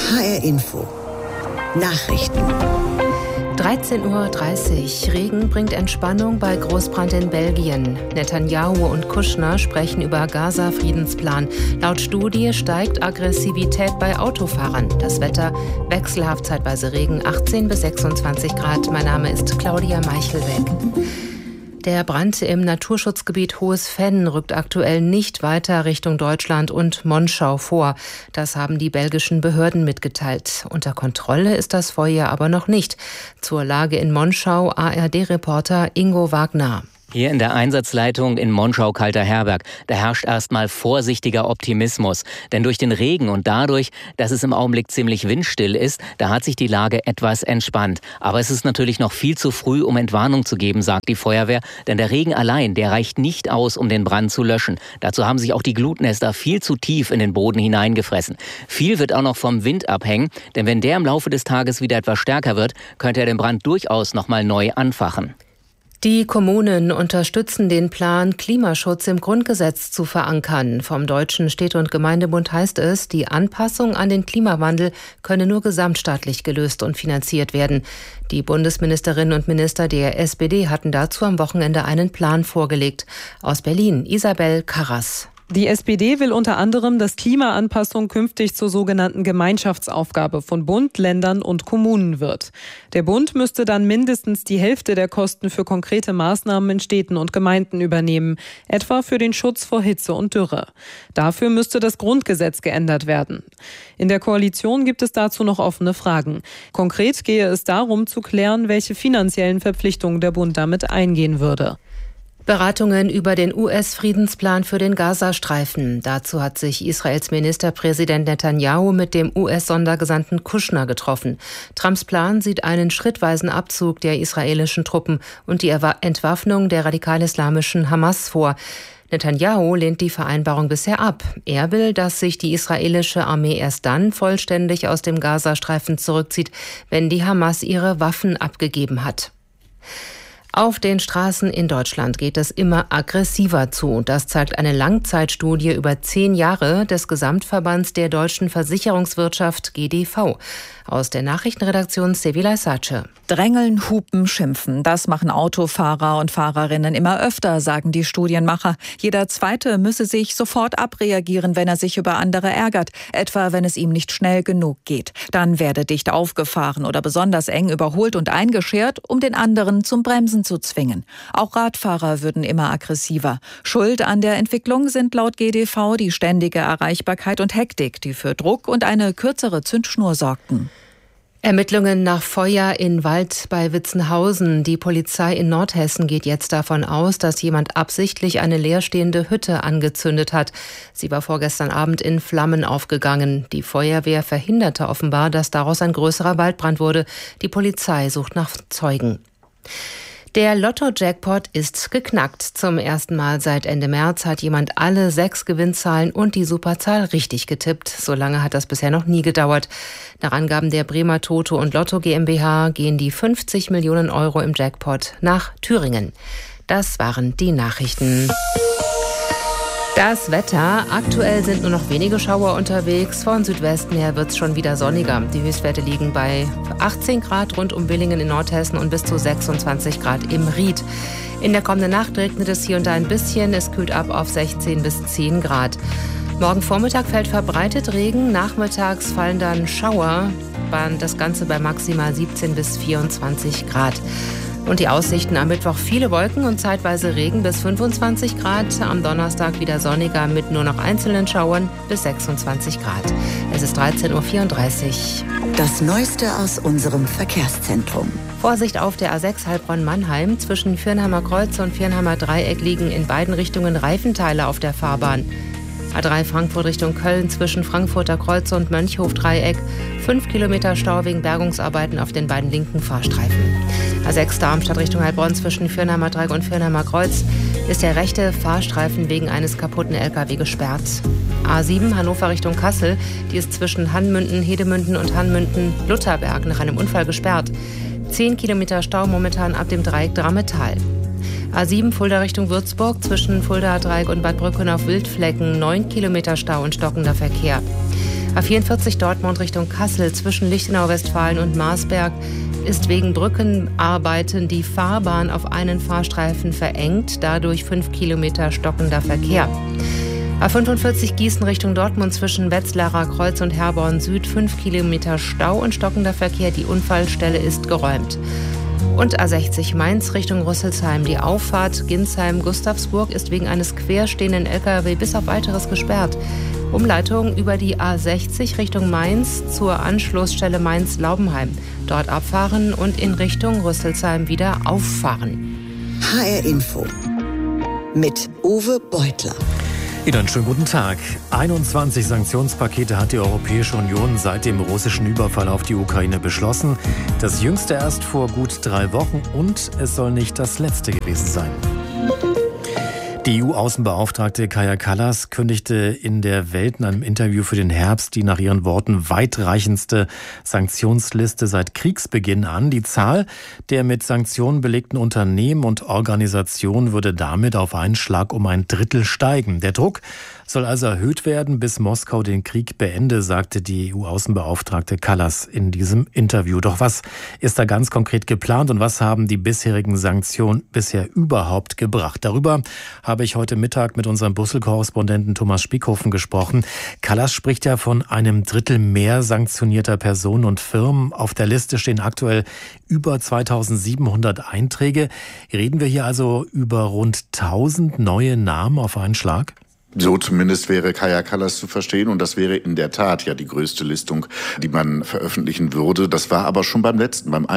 HR Info. Nachrichten. 13:30 Uhr. Regen bringt Entspannung bei Großbrand in Belgien. Netanyahu und Kushner sprechen über Gaza-Friedensplan. Laut Studie steigt Aggressivität bei Autofahrern. Das Wetter wechselhaft, zeitweise Regen, 18 bis 26 Grad. Mein Name ist Claudia Meichelweg. Der Brand im Naturschutzgebiet Hohes Venn rückt aktuell nicht weiter Richtung Deutschland und Monschau vor. Das haben die belgischen Behörden mitgeteilt. Unter Kontrolle ist das Feuer aber noch nicht. Zur Lage in Monschau ARD-Reporter Ingo Wagner. Hier in der Einsatzleitung in Monschau-Kalter-Herberg, da herrscht erstmal vorsichtiger Optimismus. Denn durch den Regen und dadurch, dass es im Augenblick ziemlich windstill ist, da hat sich die Lage etwas entspannt. Aber es ist natürlich noch viel zu früh, um Entwarnung zu geben, sagt die Feuerwehr. Denn der Regen allein, der reicht nicht aus, um den Brand zu löschen. Dazu haben sich auch die Glutnester viel zu tief in den Boden hineingefressen. Viel wird auch noch vom Wind abhängen, denn wenn der im Laufe des Tages wieder etwas stärker wird, könnte er den Brand durchaus nochmal neu anfachen. Die Kommunen unterstützen den Plan, Klimaschutz im Grundgesetz zu verankern. Vom Deutschen Städte- und Gemeindebund heißt es, die Anpassung an den Klimawandel könne nur gesamtstaatlich gelöst und finanziert werden. Die Bundesministerinnen und Minister der SPD hatten dazu am Wochenende einen Plan vorgelegt. Aus Berlin, Isabel Karras. Die SPD will unter anderem, dass Klimaanpassung künftig zur sogenannten Gemeinschaftsaufgabe von Bund, Ländern und Kommunen wird. Der Bund müsste dann mindestens die Hälfte der Kosten für konkrete Maßnahmen in Städten und Gemeinden übernehmen, etwa für den Schutz vor Hitze und Dürre. Dafür müsste das Grundgesetz geändert werden. In der Koalition gibt es dazu noch offene Fragen. Konkret gehe es darum zu klären, welche finanziellen Verpflichtungen der Bund damit eingehen würde. Beratungen über den US-Friedensplan für den Gazastreifen. Dazu hat sich Israels Ministerpräsident Netanyahu mit dem US-Sondergesandten Kushner getroffen. Trumps Plan sieht einen schrittweisen Abzug der israelischen Truppen und die Entwaffnung der radikal-islamischen Hamas vor. Netanyahu lehnt die Vereinbarung bisher ab. Er will, dass sich die israelische Armee erst dann vollständig aus dem Gazastreifen zurückzieht, wenn die Hamas ihre Waffen abgegeben hat. Auf den Straßen in Deutschland geht es immer aggressiver zu. Das zeigt eine Langzeitstudie über 10 Jahre des Gesamtverbands der deutschen Versicherungswirtschaft GDV. Aus der Nachrichtenredaktion Sevilla Sace. Drängeln, hupen, schimpfen. Das machen Autofahrer und Fahrerinnen immer öfter, sagen die Studienmacher. Jeder Zweite müsse sich sofort abreagieren, wenn er sich über andere ärgert. Etwa, wenn es ihm nicht schnell genug geht. Dann werde dicht aufgefahren oder besonders eng überholt und eingeschert, um den anderen zum Bremsen zu zwingen. Auch Radfahrer würden immer aggressiver. Schuld an der Entwicklung sind laut GDV die ständige Erreichbarkeit und Hektik, die für Druck und eine kürzere Zündschnur sorgten. Ermittlungen nach Feuer in Wald bei Witzenhausen. Die Polizei in Nordhessen geht jetzt davon aus, dass jemand absichtlich eine leerstehende Hütte angezündet hat. Sie war vorgestern Abend in Flammen aufgegangen. Die Feuerwehr verhinderte offenbar, dass daraus ein größerer Waldbrand wurde. Die Polizei sucht nach Zeugen. Der Lotto-Jackpot ist geknackt. Zum ersten Mal seit Ende März hat jemand alle 6 Gewinnzahlen und die Superzahl richtig getippt. So lange hat das bisher noch nie gedauert. Nach Angaben der Bremer Toto und Lotto GmbH gehen die 50 Millionen Euro im Jackpot nach Thüringen. Das waren die Nachrichten. Das Wetter. Aktuell sind nur noch wenige Schauer unterwegs. Von Südwesten her wird es schon wieder sonniger. Die Höchstwerte liegen bei 18 Grad rund um Willingen in Nordhessen und bis zu 26 Grad im Ried. In der kommenden Nacht regnet es hier und da ein bisschen. Es kühlt ab auf 16 bis 10 Grad. Morgen Vormittag fällt verbreitet Regen. Nachmittags fallen dann Schauer. Das Ganze bei maximal 17 bis 24 Grad. Und die Aussichten am Mittwoch: viele Wolken und zeitweise Regen bis 25 Grad. Am Donnerstag wieder sonniger mit nur noch einzelnen Schauern bis 26 Grad. Es ist 13:34 Uhr. Das Neueste aus unserem Verkehrszentrum. Vorsicht auf der A6 Heilbronn-Mannheim. Zwischen Viernheimer Kreuz und Viernheimer Dreieck liegen in beiden Richtungen Reifenteile auf der Fahrbahn. A3 Frankfurt Richtung Köln zwischen Frankfurter Kreuz und Mönchhof-Dreieck. 5 Kilometer Stau wegen Bergungsarbeiten auf den beiden linken Fahrstreifen. A6 Darmstadt Richtung Heilbronn zwischen Viernheimer Dreieck und Viernheimer Kreuz ist der rechte Fahrstreifen wegen eines kaputten LKW gesperrt. A7 Hannover Richtung Kassel, die ist zwischen Hannmünden, Hedemünden und Hannmünden-Lutherberg nach einem Unfall gesperrt. 10 Kilometer Stau momentan ab dem Dreieck Drammetal. A7 Fulda Richtung Würzburg zwischen Fuldaer Dreieck und Bad Brücken auf Wildflecken. 9 Kilometer Stau und stockender Verkehr. A44 Dortmund Richtung Kassel zwischen Lichtenau, Westfalen und Marsberg ist wegen Brückenarbeiten die Fahrbahn auf einen Fahrstreifen verengt, dadurch 5 Kilometer stockender Verkehr. A45 Gießen Richtung Dortmund zwischen Wetzlarer Kreuz und Herborn Süd 5 Kilometer Stau und stockender Verkehr. Die Unfallstelle ist geräumt. Und A60 Mainz Richtung Rüsselsheim. Die Auffahrt Ginsheim-Gustavsburg ist wegen eines querstehenden LKW bis auf Weiteres gesperrt. Umleitung über die A60 Richtung Mainz zur Anschlussstelle Mainz-Laubenheim. Dort abfahren und in Richtung Rüsselsheim wieder auffahren. HR Info mit Uwe Beutler. Wieder einen schönen guten Tag. 21 Sanktionspakete hat die Europäische Union seit dem russischen Überfall auf die Ukraine beschlossen. Das jüngste erst vor gut 3 Wochen und es soll nicht das letzte gewesen sein. Die EU-Außenbeauftragte Kaja Kallas kündigte in der Welt in einem Interview für den Herbst die nach ihren Worten weitreichendste Sanktionsliste seit Kriegsbeginn an. Die Zahl der mit Sanktionen belegten Unternehmen und Organisationen würde damit auf einen Schlag um ein Drittel steigen. Der Druck soll also erhöht werden, bis Moskau den Krieg beende, sagte die EU-Außenbeauftragte Kallas in diesem Interview. Doch was ist da ganz konkret geplant und was haben die bisherigen Sanktionen bisher überhaupt gebracht? Darüber habe ich heute Mittag mit unserem Brüssel-Korrespondenten Thomas Spiekhofen gesprochen. Kallas spricht ja von einem Drittel mehr sanktionierter Personen und Firmen. Auf der Liste stehen aktuell über 2700 Einträge. Reden wir hier also über rund 1000 neue Namen auf einen Schlag? So zumindest wäre Kaja Kallas zu verstehen und das wäre in der Tat ja die größte Listung, die man veröffentlichen würde. Das war aber schon beim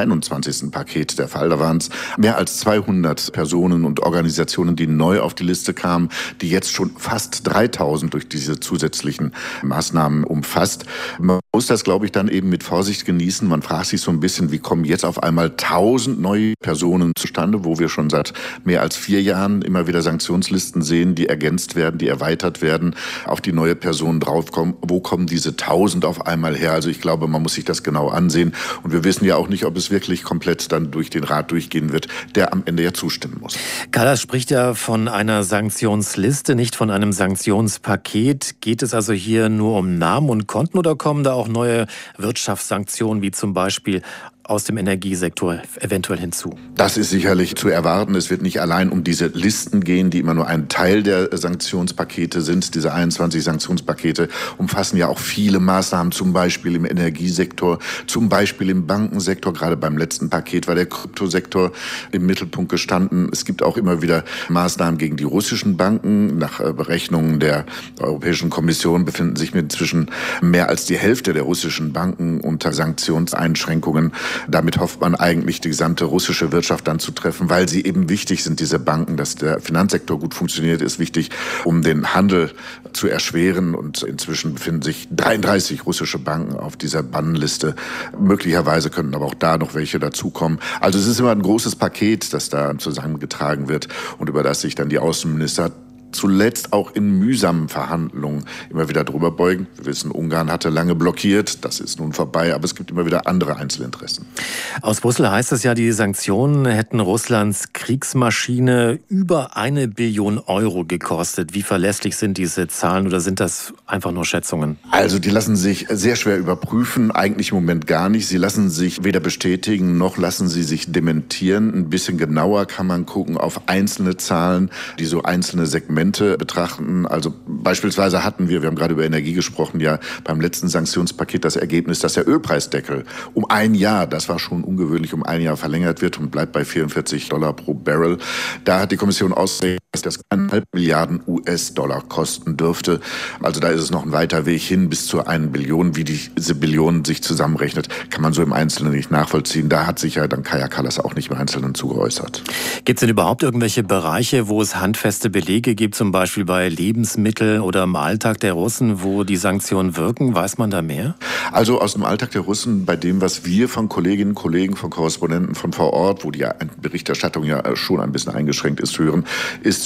21. Paket der Fall. Da waren es mehr als 200 Personen und Organisationen, die neu auf die Liste kamen, die jetzt schon fast 3000 durch diese zusätzlichen Maßnahmen umfasst. Man muss das, glaube ich, dann eben mit Vorsicht genießen. Man fragt sich so ein bisschen, wie kommen jetzt auf einmal 1000 neue Personen zustande, wo wir schon seit mehr als 4 Jahren immer wieder Sanktionslisten sehen, die ergänzt werden, die erweitert werden, auf die neue Person draufkommen. Wo kommen diese 1000 auf einmal her? Also ich glaube, man muss sich das genau ansehen. Und wir wissen ja auch nicht, ob es wirklich komplett dann durch den Rat durchgehen wird, der am Ende ja zustimmen muss. Kallas spricht ja von einer Sanktionsliste, nicht von einem Sanktionspaket. Geht es also hier nur um Namen und Konten oder kommen da auch neue Wirtschaftssanktionen, wie zum Beispiel aus dem Energiesektor eventuell hinzu? Das ist sicherlich zu erwarten. Es wird nicht allein um diese Listen gehen, die immer nur ein Teil der Sanktionspakete sind. Diese 21 Sanktionspakete umfassen ja auch viele Maßnahmen, zum Beispiel im Energiesektor, zum Beispiel im Bankensektor. Gerade beim letzten Paket war der Kryptosektor im Mittelpunkt gestanden. Es gibt auch immer wieder Maßnahmen gegen die russischen Banken. Nach Berechnungen der Europäischen Kommission befinden sich inzwischen mehr als die Hälfte der russischen Banken unter Sanktionseinschränkungen. Damit hofft man eigentlich, die gesamte russische Wirtschaft dann zu treffen, weil sie eben wichtig sind, diese Banken. Dass der Finanzsektor gut funktioniert, ist wichtig, um den Handel zu erschweren. Und inzwischen befinden sich 33 russische Banken auf dieser Bannliste. Möglicherweise könnten aber auch da noch welche dazukommen. Also es ist immer ein großes Paket, das da zusammengetragen wird und über das sich dann die Außenminister zuletzt auch in mühsamen Verhandlungen immer wieder drüber beugen. Wir wissen, Ungarn hatte lange blockiert, das ist nun vorbei, aber es gibt immer wieder andere Einzelinteressen. Aus Brüssel heißt es ja, die Sanktionen hätten Russlands Kriegsmaschine über 1 Billion Euro gekostet. Wie verlässlich sind diese Zahlen oder sind das einfach nur Schätzungen? Also die lassen sich sehr schwer überprüfen, eigentlich im Moment gar nicht. Sie lassen sich weder bestätigen, noch lassen sie sich dementieren. Ein bisschen genauer kann man gucken auf einzelne Zahlen, die so einzelne Segmente betrachten. Also beispielsweise hatten wir haben gerade über Energie gesprochen, ja beim letzten Sanktionspaket das Ergebnis, dass der Ölpreisdeckel um 1 Jahr, das war schon ungewöhnlich, um 1 Jahr verlängert wird und bleibt bei $44 pro Barrel. Da hat die Kommission ausgerechnet, dass das 1,5 Milliarden US-Dollar kosten dürfte. Also da ist es noch ein weiter Weg hin bis zu 1 Billion. Wie diese Billion sich zusammenrechnet, kann man so im Einzelnen nicht nachvollziehen. Da hat sich ja dann Kaja Kallas auch nicht im Einzelnen zu geäußert. Gibt es denn überhaupt irgendwelche Bereiche, wo es handfeste Belege gibt, zum Beispiel bei Lebensmitteln oder im Alltag der Russen, wo die Sanktionen wirken? Weiß man da mehr? Also aus dem Alltag der Russen, bei dem, was wir von Kolleginnen und Kollegen, von Korrespondenten von vor Ort, wo die Berichterstattung ja schon ein bisschen eingeschränkt ist, hören, ist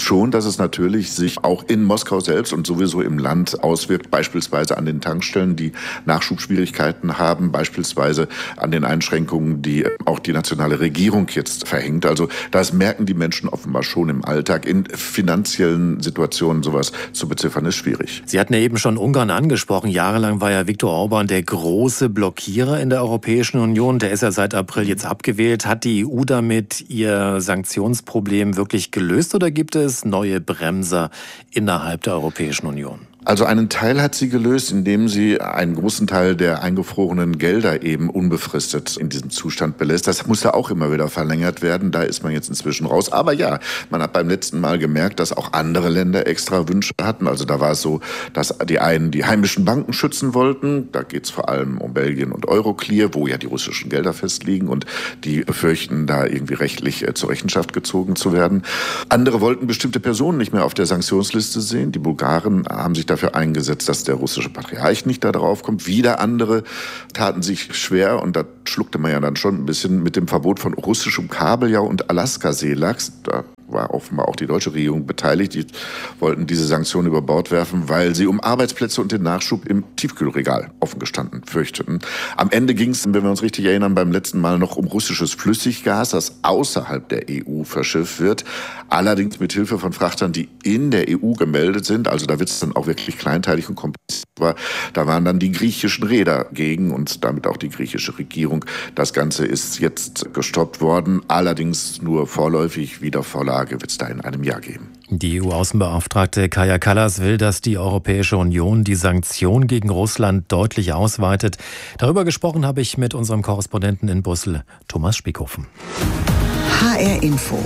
schon, dass es natürlich sich auch in Moskau selbst und sowieso im Land auswirkt, beispielsweise an den Tankstellen, die Nachschubschwierigkeiten haben, beispielsweise an den Einschränkungen, die auch die nationale Regierung jetzt verhängt. Also das merken die Menschen offenbar schon im Alltag. In finanziellen Situationen sowas zu beziffern ist schwierig. Sie hatten ja eben schon Ungarn angesprochen. Jahrelang war ja Viktor Orbán der große Blockierer in der Europäischen Union. Der ist ja seit April jetzt abgewählt. Hat die EU damit ihr Sanktionsproblem wirklich gelöst oder gibt es neue Bremser innerhalb der Europäischen Union? Also einen Teil hat sie gelöst, indem sie einen großen Teil der eingefrorenen Gelder eben unbefristet in diesem Zustand belässt. Das muss ja auch immer wieder verlängert werden. Da ist man jetzt inzwischen raus. Aber ja, man hat beim letzten Mal gemerkt, dass auch andere Länder extra Wünsche hatten. Also da war es so, dass die einen die heimischen Banken schützen wollten. Da geht es vor allem um Belgien und Euroclear, wo ja die russischen Gelder festliegen und die befürchten, da irgendwie rechtlich zur Rechenschaft gezogen zu werden. Andere wollten bestimmte Personen nicht mehr auf der Sanktionsliste sehen. Die Bulgaren haben sich dafür eingesetzt, dass der russische Patriarch nicht da drauf kommt. Wieder andere taten sich schwer und da schluckte man ja dann schon ein bisschen mit dem Verbot von russischem Kabeljau und Alaska-Seelachs. Da war offenbar auch die deutsche Regierung beteiligt. Die wollten diese Sanktionen über Bord werfen, weil sie um Arbeitsplätze und den Nachschub im Tiefkühlregal offen gestanden fürchteten. Am Ende ging es, wenn wir uns richtig erinnern, beim letzten Mal noch um russisches Flüssiggas, das außerhalb der EU verschifft wird. Allerdings mit Hilfe von Frachtern, die in der EU gemeldet sind. Also da wird es dann auch wirklich kleinteilig und kompliziert. Da waren dann die griechischen Reeder gegen und damit auch die griechische Regierung. Das Ganze ist jetzt gestoppt worden, allerdings nur vorläufig. Wiedervorlage wird es da in einem Jahr geben. Die EU-Außenbeauftragte Kaja Kallas will, dass die Europäische Union die Sanktionen gegen Russland deutlich ausweitet. Darüber gesprochen habe ich mit unserem Korrespondenten in Brüssel, Thomas Spiekhofen. HR Info.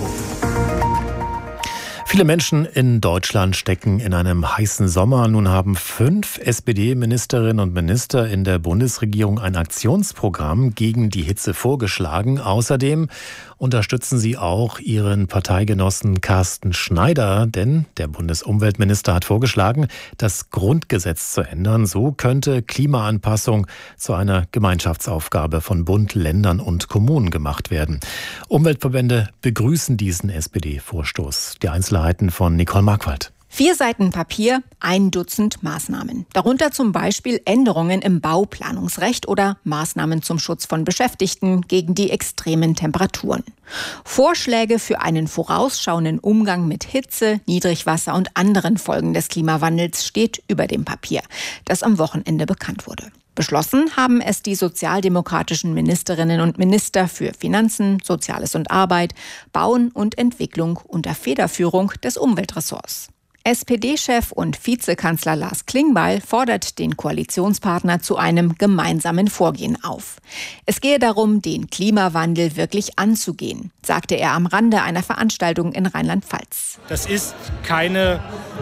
Viele Menschen in Deutschland stecken in einem heißen Sommer. Nun haben 5 SPD-Ministerinnen und Minister in der Bundesregierung ein Aktionsprogramm gegen die Hitze vorgeschlagen. Außerdem unterstützen sie auch ihren Parteigenossen Carsten Schneider, denn der Bundesumweltminister hat vorgeschlagen, das Grundgesetz zu ändern. So könnte Klimaanpassung zu einer Gemeinschaftsaufgabe von Bund, Ländern und Kommunen gemacht werden. Umweltverbände begrüßen diesen SPD-Vorstoß. Die Einzelheiten von Nicole Markwald. 4 Seiten Papier, 1 Dutzend Maßnahmen. Darunter zum Beispiel Änderungen im Bauplanungsrecht oder Maßnahmen zum Schutz von Beschäftigten gegen die extremen Temperaturen. Vorschläge für einen vorausschauenden Umgang mit Hitze, Niedrigwasser und anderen Folgen des Klimawandels steht über dem Papier, das am Wochenende bekannt wurde. Beschlossen haben es die sozialdemokratischen Ministerinnen und Minister für Finanzen, Soziales und Arbeit, Bauen und Entwicklung unter Federführung des Umweltressorts. SPD-Chef und Vizekanzler Lars Klingbeil fordert den Koalitionspartner zu einem gemeinsamen Vorgehen auf. Es gehe darum, den Klimawandel wirklich anzugehen, sagte er am Rande einer Veranstaltung in Rheinland-Pfalz. Das ist keine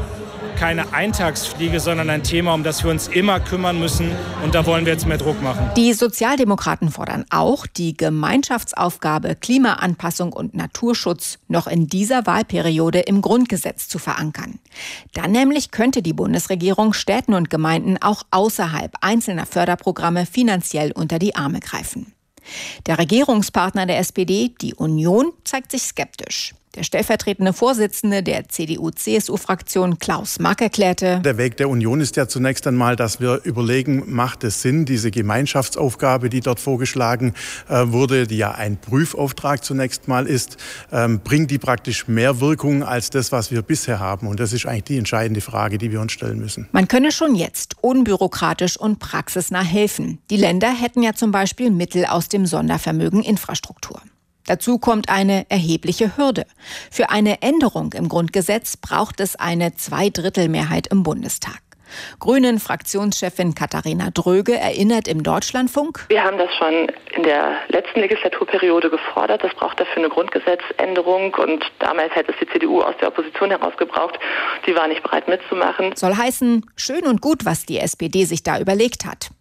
Eintagsfliege, sondern ein Thema, um das wir uns immer kümmern müssen. Und da wollen wir jetzt mehr Druck machen. Die Sozialdemokraten fordern auch, die Gemeinschaftsaufgabe Klimaanpassung und Naturschutz noch in dieser Wahlperiode im Grundgesetz zu verankern. Dann nämlich könnte die Bundesregierung Städten und Gemeinden auch außerhalb einzelner Förderprogramme finanziell unter die Arme greifen. Der Regierungspartner der SPD, die Union, zeigt sich skeptisch. Der stellvertretende Vorsitzende der CDU-CSU-Fraktion Klaus Mack erklärte: Der Weg der Union ist ja zunächst einmal, dass wir überlegen, macht es Sinn, diese Gemeinschaftsaufgabe, die dort vorgeschlagen wurde, die ja ein Prüfauftrag zunächst mal ist, bringt die praktisch mehr Wirkung als das, was wir bisher haben? Und das ist eigentlich die entscheidende Frage, die wir uns stellen müssen. Man könne schon jetzt unbürokratisch und praxisnah helfen. Die Länder hätten ja zum Beispiel Mittel aus dem Sondervermögen Infrastruktur. Dazu kommt eine erhebliche Hürde. Für eine Änderung im Grundgesetz braucht es eine 2/3 im Bundestag. Grünen-Fraktionschefin Katharina Dröge erinnert im Deutschlandfunk: Wir haben das schon in der letzten Legislaturperiode gefordert. Das braucht dafür eine Grundgesetzänderung. Und damals hätte es die CDU aus der Opposition heraus gebraucht. Die war nicht bereit mitzumachen. Soll heißen, schön und gut, was die SPD sich da überlegt hat.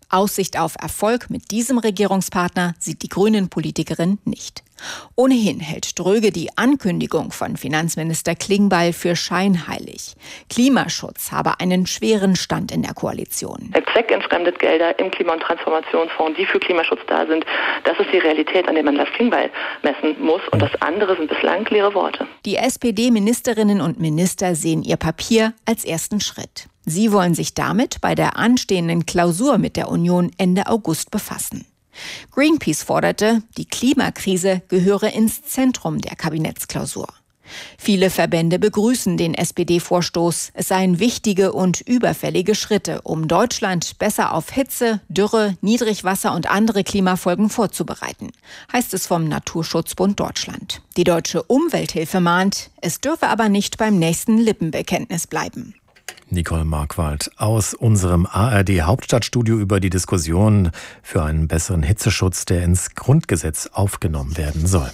Aussicht auf Erfolg mit diesem Regierungspartner sieht die Grünen-Politikerin nicht. Ohnehin hält Ströge die Ankündigung von Finanzminister Klingbeil für scheinheilig. Klimaschutz habe einen schweren Stand in der Koalition. Zweckentfremdet Gelder im Klima- und Transformationsfonds, die für Klimaschutz da sind, das ist die Realität, an der man Lars Klingbeil messen muss. Und das andere sind bislang leere Worte. Die SPD-Ministerinnen und Minister sehen ihr Papier als ersten Schritt. Sie wollen sich damit bei der anstehenden Klausur mit der Union Ende August befassen. Greenpeace forderte, die Klimakrise gehöre ins Zentrum der Kabinettsklausur. Viele Verbände begrüßen den SPD-Vorstoß. Es seien wichtige und überfällige Schritte, um Deutschland besser auf Hitze, Dürre, Niedrigwasser und andere Klimafolgen vorzubereiten, heißt es vom Naturschutzbund Deutschland. Die Deutsche Umwelthilfe mahnt, es dürfe aber nicht beim nächsten Lippenbekenntnis bleiben. Nicole Markwald aus unserem ARD-Hauptstadtstudio über die Diskussion für einen besseren Hitzeschutz, der ins Grundgesetz aufgenommen werden soll.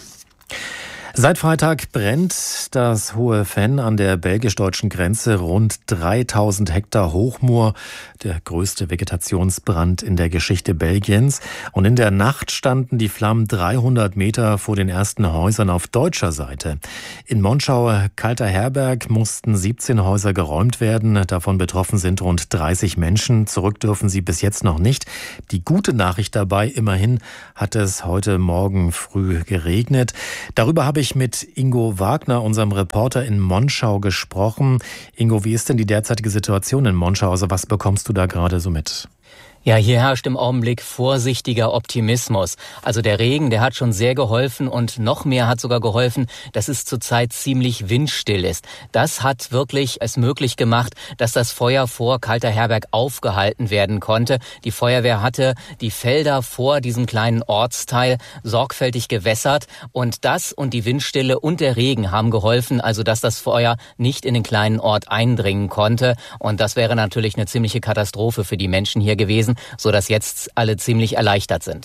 Seit Freitag brennt das Hohe Venn an der belgisch-deutschen Grenze. Rund 3000 Hektar Hochmoor, der größte Vegetationsbrand in der Geschichte Belgiens. Und in der Nacht standen die Flammen 300 Meter vor den ersten Häusern auf deutscher Seite. In Monschau-Kalter Herberg mussten 17 Häuser geräumt werden. Davon betroffen sind rund 30 Menschen. Zurück dürfen sie bis jetzt noch nicht. Die gute Nachricht dabei, immerhin hat es heute Morgen früh geregnet. Darüber habe ich mit Ingo Wagner, unserem Reporter in Monschau, gesprochen. Ingo, wie ist denn die derzeitige Situation in Monschau? Also was bekommst du da gerade so mit? Ja, hier herrscht im Augenblick vorsichtiger Optimismus. Also der Regen, der hat schon sehr geholfen und noch mehr hat sogar geholfen, dass es zurzeit ziemlich windstill ist. Das hat wirklich es möglich gemacht, dass das Feuer vor Kalter Herberg aufgehalten werden konnte. Die Feuerwehr hatte die Felder vor diesem kleinen Ortsteil sorgfältig gewässert und das und die Windstille und der Regen haben geholfen, also dass das Feuer nicht in den kleinen Ort eindringen konnte. Und das wäre natürlich eine ziemliche Katastrophe für die Menschen hier gewesen, sodass jetzt alle ziemlich erleichtert sind.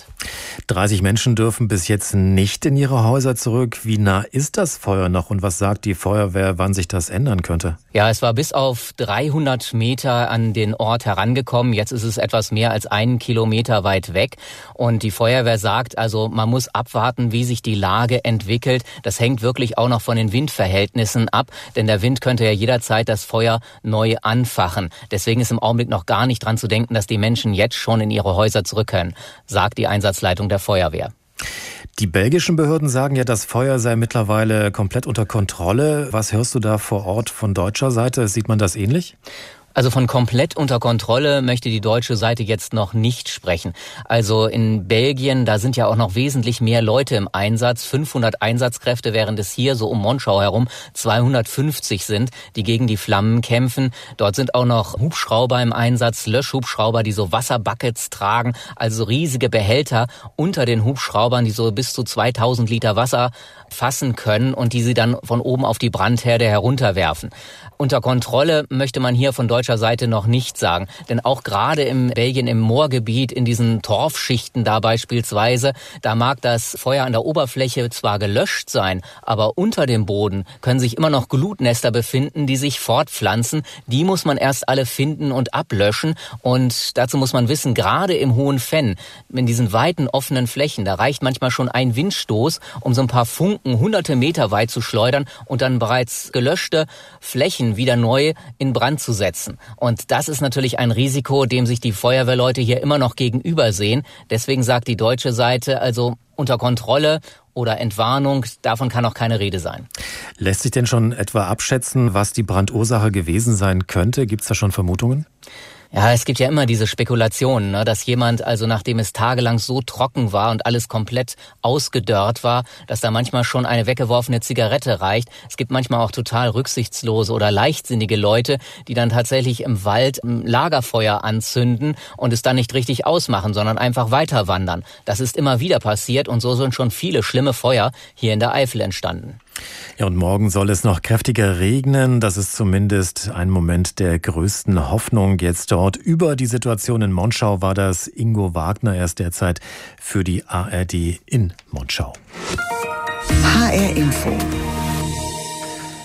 30 Menschen dürfen bis jetzt nicht in ihre Häuser zurück. Wie nah ist das Feuer noch und was sagt die Feuerwehr, wann sich das ändern könnte? Ja, es war bis auf 300 Meter an den Ort herangekommen. Jetzt ist es etwas mehr als 1 Kilometer weit weg. Und die Feuerwehr sagt, also man muss abwarten, wie sich die Lage entwickelt. Das hängt wirklich auch noch von den Windverhältnissen ab, denn der Wind könnte ja jederzeit das Feuer neu anfachen. Deswegen ist im Augenblick noch gar nicht dran zu denken, dass die Menschen jetzt schon in ihre Häuser zurück können, sagt die Einsatzleitung der Feuerwehr. Die belgischen Behörden sagen ja, das Feuer sei mittlerweile komplett unter Kontrolle. Was hörst du da vor Ort von deutscher Seite? Sieht man das ähnlich? Also von komplett unter Kontrolle möchte die deutsche Seite jetzt noch nicht sprechen. Also in Belgien, da sind ja auch noch wesentlich mehr Leute im Einsatz. 500 Einsatzkräfte, während es hier so um Monschau herum 250 sind, die gegen die Flammen kämpfen. Dort sind auch noch Hubschrauber im Einsatz, Löschhubschrauber, die so Wasserbuckets tragen, also riesige Behälter unter den Hubschraubern, die so bis zu 2000 Liter Wasser fassen können und die sie dann von oben auf die Brandherde herunterwerfen. Unter Kontrolle möchte man hier von deutscher Seite noch nicht sagen. Denn auch gerade in Belgien im Moorgebiet, in diesen Torfschichten da beispielsweise, da mag das Feuer an der Oberfläche zwar gelöscht sein, aber unter dem Boden können sich immer noch Glutnester befinden, die sich fortpflanzen. Die muss man erst alle finden und ablöschen. Und dazu muss man wissen, gerade im Hohen Venn, in diesen weiten offenen Flächen, da reicht manchmal schon ein Windstoß, um so ein paar Funken hunderte Meter weit zu schleudern und dann bereits gelöschte Flächen wieder neu in Brand zu setzen. Und das ist natürlich ein Risiko, dem sich die Feuerwehrleute hier immer noch gegenüber sehen. Deswegen sagt die deutsche Seite, also unter Kontrolle oder Entwarnung, davon kann auch keine Rede sein. Lässt sich denn schon etwa abschätzen, was die Brandursache gewesen sein könnte? Gibt es da schon Vermutungen? Ja, es gibt ja immer diese Spekulationen, ne, dass jemand, also nachdem es tagelang so trocken war und alles komplett ausgedörrt war, dass da manchmal schon eine weggeworfene Zigarette reicht. Es gibt manchmal auch total rücksichtslose oder leichtsinnige Leute, die dann tatsächlich im Wald ein Lagerfeuer anzünden und es dann nicht richtig ausmachen, sondern einfach weiter wandern. Das ist immer wieder passiert und so sind schon viele schlimme Feuer hier in der Eifel entstanden. Ja, und morgen soll es noch kräftiger regnen. Das ist zumindest ein Moment der größten Hoffnung jetzt dort. Über die Situation in Monschau war das Ingo Wagner. Er ist derzeit für die ARD in Monschau. HR Info.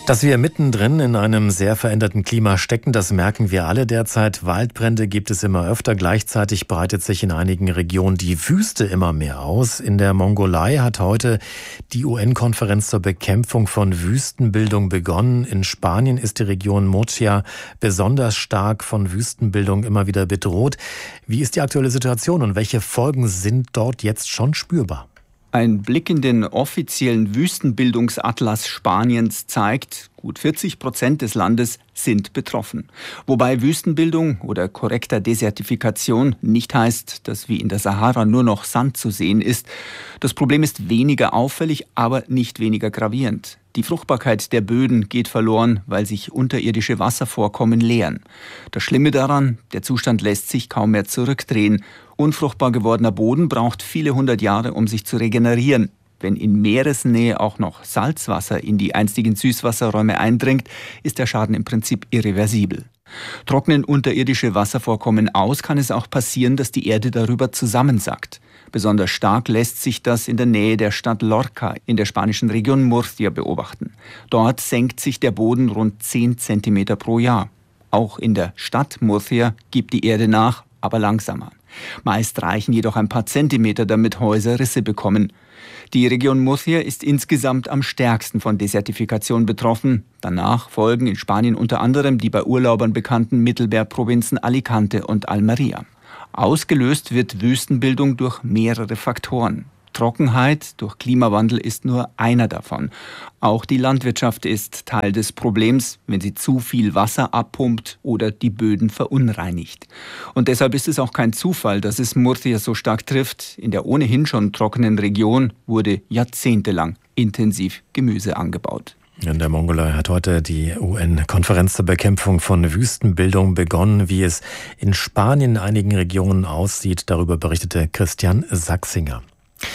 Dass wir mittendrin in einem sehr veränderten Klima stecken, das merken wir alle derzeit. Waldbrände gibt es immer öfter. Gleichzeitig breitet sich in einigen Regionen die Wüste immer mehr aus. In der Mongolei hat heute die UN-Konferenz zur Bekämpfung von Wüstenbildung begonnen. In Spanien ist die Region Murcia besonders stark von Wüstenbildung immer wieder bedroht. Wie ist die aktuelle Situation und welche Folgen sind dort jetzt schon spürbar? Ein Blick in den offiziellen Wüstenbildungsatlas Spaniens zeigt, gut 40% des Landes sind betroffen. Wobei Wüstenbildung oder korrekter Desertifikation nicht heißt, dass wie in der Sahara nur noch Sand zu sehen ist. Das Problem ist weniger auffällig, aber nicht weniger gravierend. Die Fruchtbarkeit der Böden geht verloren, weil sich unterirdische Wasservorkommen leeren. Das Schlimme daran, der Zustand lässt sich kaum mehr zurückdrehen. Unfruchtbar gewordener Boden braucht viele hundert Jahre, um sich zu regenerieren. Wenn in Meeresnähe auch noch Salzwasser in die einstigen Süßwasserräume eindringt, ist der Schaden im Prinzip irreversibel. Trocknen unterirdische Wasservorkommen aus, kann es auch passieren, dass die Erde darüber zusammensackt. Besonders stark lässt sich das in der Nähe der Stadt Lorca in der spanischen Region Murcia beobachten. Dort senkt sich der Boden rund 10 Zentimeter pro Jahr. Auch in der Stadt Murcia gibt die Erde nach, aber langsamer. Meist reichen jedoch ein paar Zentimeter, damit Häuser Risse bekommen. Die Region Murcia ist insgesamt am stärksten von Desertifikation betroffen. Danach folgen in Spanien unter anderem die bei Urlaubern bekannten Mittelmeerprovinzen Alicante und Almería. Ausgelöst wird Wüstenbildung durch mehrere Faktoren. Trockenheit durch Klimawandel ist nur einer davon. Auch die Landwirtschaft ist Teil des Problems, wenn sie zu viel Wasser abpumpt oder die Böden verunreinigt. Und deshalb ist es auch kein Zufall, dass es Murcia so stark trifft. In der ohnehin schon trockenen Region wurde jahrzehntelang intensiv Gemüse angebaut. In der Mongolei hat heute die UN-Konferenz zur Bekämpfung von Wüstenbildung begonnen. Wie es in Spanien in einigen Regionen aussieht, darüber berichtete Christian Sachsinger.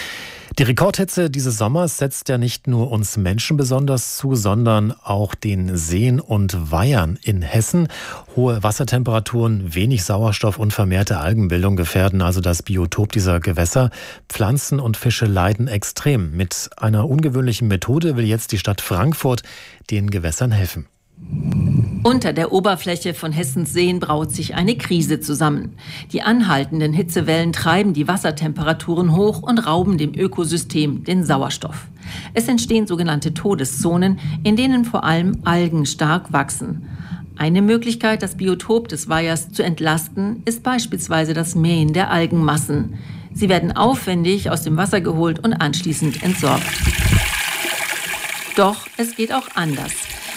Die Rekordhitze dieses Sommers setzt ja nicht nur uns Menschen besonders zu, sondern auch den Seen und Weihern in Hessen. Hohe Wassertemperaturen, wenig Sauerstoff und vermehrte Algenbildung gefährden also das Biotop dieser Gewässer. Pflanzen und Fische leiden extrem. Mit einer ungewöhnlichen Methode will jetzt die Stadt Frankfurt den Gewässern helfen. Unter der Oberfläche von Hessens Seen braut sich eine Krise zusammen. Die anhaltenden Hitzewellen treiben die Wassertemperaturen hoch und rauben dem Ökosystem den Sauerstoff. Es entstehen sogenannte Todeszonen, in denen vor allem Algen stark wachsen. Eine Möglichkeit, das Biotop des Weihers zu entlasten, ist beispielsweise das Mähen der Algenmassen. Sie werden aufwendig aus dem Wasser geholt und anschließend entsorgt. Doch es geht auch anders.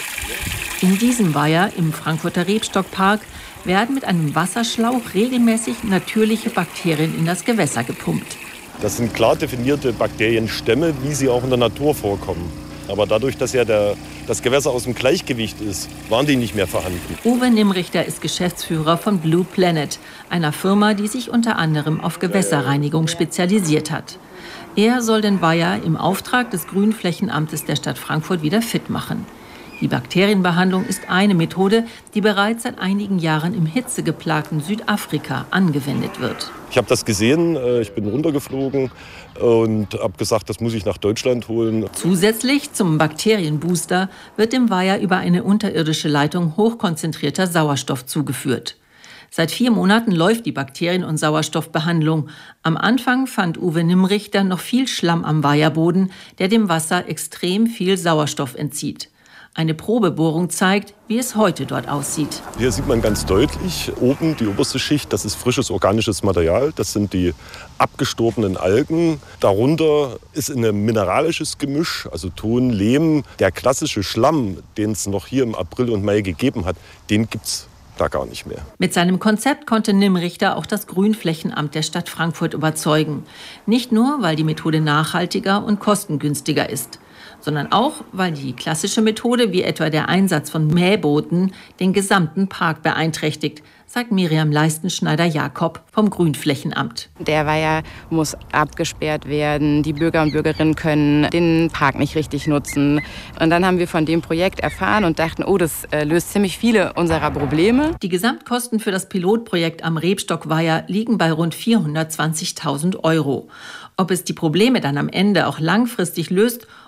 In diesem Weiher im Frankfurter Rebstockpark werden mit einem Wasserschlauch regelmäßig natürliche Bakterien in das Gewässer gepumpt. Das sind klar definierte Bakterienstämme, wie sie auch in der Natur vorkommen. Aber dadurch, dass ja das Gewässer aus dem Gleichgewicht ist, waren die nicht mehr vorhanden. Uwe Nimrichter ist Geschäftsführer von Blue Planet, einer Firma, die sich unter anderem auf Gewässerreinigung spezialisiert hat. Er soll den Weiher im Auftrag des Grünflächenamtes der Stadt Frankfurt wieder fit machen. Die Bakterienbehandlung ist eine Methode, die bereits seit einigen Jahren im hitzegeplagten Südafrika angewendet wird. Ich habe das gesehen, ich bin runtergeflogen und habe gesagt, das muss ich nach Deutschland holen. Zusätzlich zum Bakterienbooster wird dem Weiher über eine unterirdische Leitung hochkonzentrierter Sauerstoff zugeführt. Seit 4 Monaten läuft die Bakterien- und Sauerstoffbehandlung. Am Anfang fand Uwe Nimrichter noch viel Schlamm am Weiherboden, der dem Wasser extrem viel Sauerstoff entzieht. Eine Probebohrung zeigt, wie es heute dort aussieht. Hier sieht man ganz deutlich oben die oberste Schicht, das ist frisches organisches Material. Das sind die abgestorbenen Algen. Darunter ist ein mineralisches Gemisch, also Ton, Lehm. Der klassische Schlamm, den es noch hier im April und Mai gegeben hat, den gibt's da gar nicht mehr. Mit seinem Konzept konnte Nimrichter auch das Grünflächenamt der Stadt Frankfurt überzeugen. Nicht nur, weil die Methode nachhaltiger und kostengünstiger ist, sondern auch, weil die klassische Methode, wie etwa der Einsatz von Mähbooten, den gesamten Park beeinträchtigt, sagt Miriam Leistenschneider-Jakob vom Grünflächenamt. Der Weiher muss abgesperrt werden. Die Bürger und Bürgerinnen können den Park nicht richtig nutzen. Und dann haben wir von dem Projekt erfahren und dachten, oh, das löst ziemlich viele unserer Probleme. Die Gesamtkosten für das Pilotprojekt am Rebstockweiher liegen bei rund 420.000 €. Ob es die Probleme dann am Ende auch langfristig löst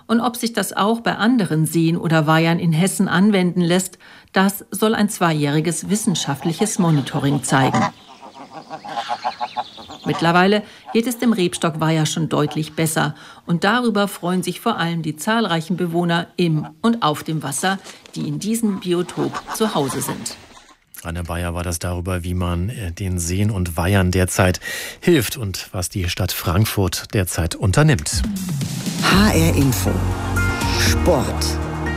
Und ob sich das auch bei anderen Seen oder Weihern in Hessen anwenden lässt, das soll ein 2-jähriges wissenschaftliches Monitoring zeigen. Mittlerweile geht es dem Rebstockweiher schon deutlich besser. Und darüber freuen sich vor allem die zahlreichen Bewohner im und auf dem Wasser, die in diesem Biotop zu Hause sind. Rainer Bayer war das darüber, wie man den Seen und Weihern derzeit hilft und was die Stadt Frankfurt derzeit unternimmt. HR Info. Sport.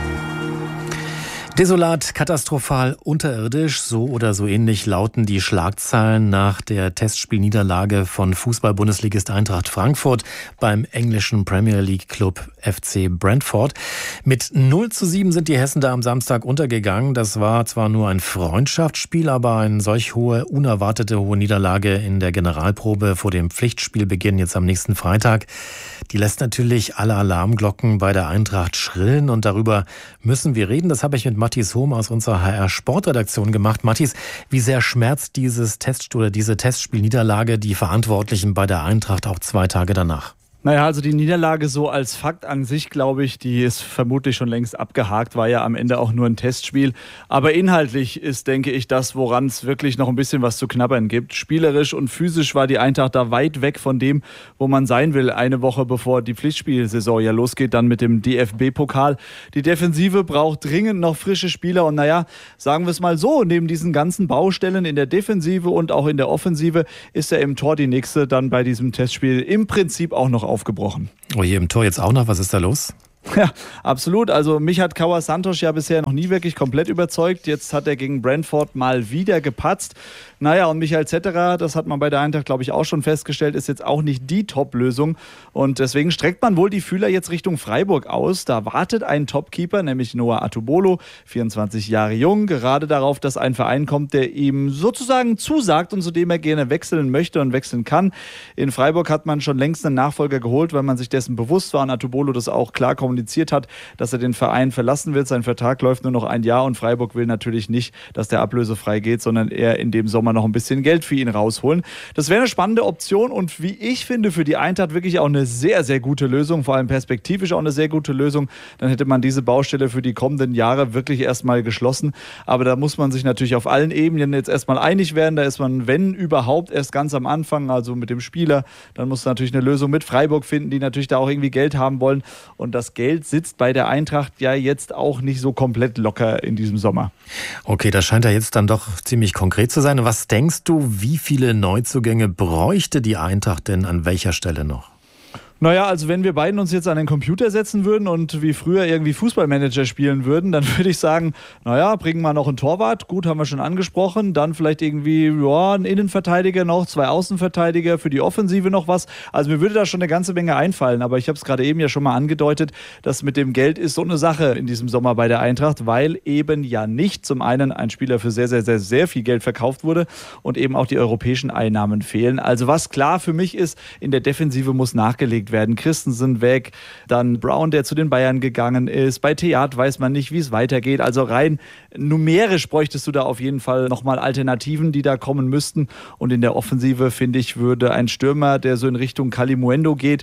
Desolat, katastrophal, unterirdisch, so oder so ähnlich lauten die Schlagzeilen nach der Testspielniederlage von Fußball-Bundesligist Eintracht Frankfurt beim englischen Premier League Club FC Brentford. Mit 0:7 sind die Hessen da am Samstag untergegangen. Das war zwar nur ein Freundschaftsspiel, aber eine solch unerwartete hohe Niederlage in der Generalprobe vor dem Pflichtspielbeginn jetzt am nächsten Freitag, die lässt natürlich alle Alarmglocken bei der Eintracht schrillen und darüber müssen wir reden. Das habe ich mit Mathis Hohm aus unserer HR-Sportredaktion gemacht. Mathis, wie sehr schmerzt diese Testspielniederlage die Verantwortlichen bei der Eintracht auch 2 Tage danach? Naja, also die Niederlage so als Fakt an sich, glaube ich, die ist vermutlich schon längst abgehakt, war ja am Ende auch nur ein Testspiel. Aber inhaltlich ist, denke ich, das, woran es wirklich noch ein bisschen was zu knabbern gibt. Spielerisch und physisch war die Eintracht da weit weg von dem, wo man sein will. Eine Woche bevor die Pflichtspielsaison ja losgeht, dann mit dem DFB-Pokal. Die Defensive braucht dringend noch frische Spieler. Und naja, sagen wir es mal so, neben diesen ganzen Baustellen in der Defensive und auch in der Offensive ist ja im Tor die nächste dann bei diesem Testspiel im Prinzip auch noch aufgebrochen. Oh je, im Tor jetzt auch noch? Was ist da los? Ja, absolut. Also mich hat Cauã Santos ja bisher noch nie wirklich komplett überzeugt. Jetzt hat er gegen Brentford mal wieder gepatzt. Naja, und Michael Zetterer, das hat man bei der Eintracht, glaube ich, auch schon festgestellt, ist jetzt auch nicht die Top-Lösung. Und deswegen streckt man wohl die Fühler jetzt Richtung Freiburg aus. Da wartet ein Topkeeper, nämlich Noah Atubolo, 24 Jahre jung, gerade darauf, dass ein Verein kommt, der ihm sozusagen zusagt und zu dem er gerne wechseln möchte und wechseln kann. In Freiburg hat man schon längst einen Nachfolger geholt, weil man sich dessen bewusst war und Atubolo das auch klar kommuniziert hat, dass er den Verein verlassen wird. Sein Vertrag läuft nur noch 1 Jahr und Freiburg will natürlich nicht, dass der ablösefrei geht, sondern eher in dem Sommer noch ein bisschen Geld für ihn rausholen. Das wäre eine spannende Option und wie ich finde, für die Eintracht wirklich auch eine sehr, sehr gute Lösung, vor allem perspektivisch auch eine sehr gute Lösung. Dann hätte man diese Baustelle für die kommenden Jahre wirklich erstmal geschlossen. Aber da muss man sich natürlich auf allen Ebenen jetzt erstmal einig werden. Da ist man, wenn überhaupt, erst ganz am Anfang, also mit dem Spieler. Dann muss man natürlich eine Lösung mit Freiburg finden, die natürlich da auch irgendwie Geld haben wollen. Und das Geld sitzt bei der Eintracht ja jetzt auch nicht so komplett locker in diesem Sommer. Okay, das scheint ja jetzt dann doch ziemlich konkret zu sein. Was denkst du, wie viele Neuzugänge bräuchte die Eintracht denn an welcher Stelle noch? Naja, also wenn wir beiden uns jetzt an den Computer setzen würden und wie früher irgendwie Fußballmanager spielen würden, dann würde ich sagen, naja, bringen wir noch einen Torwart, gut, haben wir schon angesprochen, dann vielleicht irgendwie einen Innenverteidiger noch, 2 Außenverteidiger, für die Offensive noch was. Also mir würde da schon eine ganze Menge einfallen, aber ich habe es gerade eben ja schon mal angedeutet, dass mit dem Geld ist so eine Sache in diesem Sommer bei der Eintracht, weil eben ja nicht zum einen ein Spieler für sehr, sehr, sehr, sehr viel Geld verkauft wurde und eben auch die europäischen Einnahmen fehlen. Also was klar für mich ist, in der Defensive muss nachgelegt werden. Christensen weg, dann Brown, der zu den Bayern gegangen ist. Bei Theat weiß man nicht, wie es weitergeht. Also rein numerisch bräuchtest du da auf jeden Fall nochmal Alternativen, die da kommen müssten. Und in der Offensive, finde ich, würde ein Stürmer, der so in Richtung Kalimuendo geht,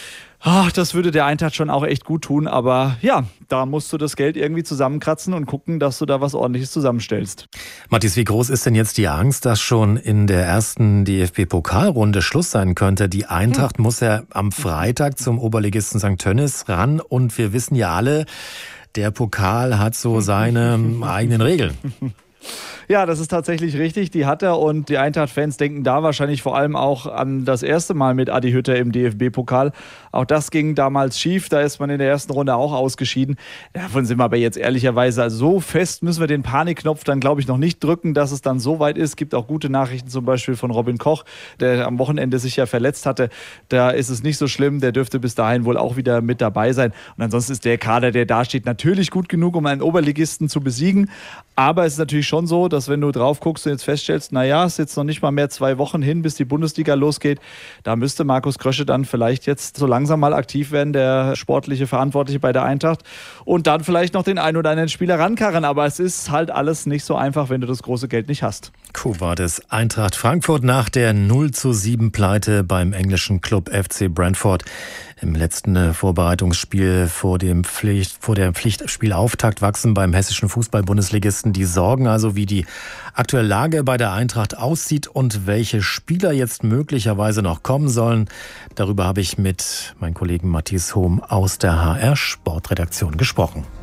das würde der Eintracht schon auch echt gut tun, aber ja, da musst du das Geld irgendwie zusammenkratzen und gucken, dass du da was Ordentliches zusammenstellst. Mathis, wie groß ist denn jetzt die Angst, dass schon in der ersten DFB-Pokalrunde Schluss sein könnte? Die Eintracht muss ja am Freitag zum Oberligisten St. Tönnies ran und wir wissen ja alle, der Pokal hat so seine eigenen Regeln. Ja, das ist tatsächlich richtig, die hat er und die Eintracht-Fans denken da wahrscheinlich vor allem auch an das erste Mal mit Adi Hütter im DFB-Pokal. Auch das ging damals schief, da ist man in der ersten Runde auch ausgeschieden. Davon sind wir aber jetzt ehrlicherweise so fest, müssen wir den Panikknopf dann glaube ich noch nicht drücken, dass es dann so weit ist. Es gibt auch gute Nachrichten zum Beispiel von Robin Koch, der am Wochenende sich ja verletzt hatte. Da ist es nicht so schlimm, der dürfte bis dahin wohl auch wieder mit dabei sein. Und ansonsten ist der Kader, der da steht, natürlich gut genug, um einen Oberligisten zu besiegen. Aber es ist natürlich schon so, dass wenn du drauf guckst und jetzt feststellst, naja, es ist jetzt noch nicht mal mehr 2 Wochen hin, bis die Bundesliga losgeht, da müsste Markus Krösche dann vielleicht jetzt so langsam mal aktiv werden, der sportliche Verantwortliche bei der Eintracht und dann vielleicht noch den einen oder anderen Spieler rankarren, aber es ist halt alles nicht so einfach, wenn du das große Geld nicht hast. War das Eintracht Frankfurt nach der 0:7 Pleite beim englischen Club FC Brentford Im letzten Vorbereitungsspiel vor der Pflichtspielauftakt wachsen beim hessischen Fußball-Bundesligisten die Sorgen, also wie die aktuelle Lage bei der Eintracht aussieht und welche Spieler jetzt möglicherweise noch kommen sollen. Darüber habe ich mit meinem Kollegen Matthias Hohm aus der HR Sportredaktion gesprochen.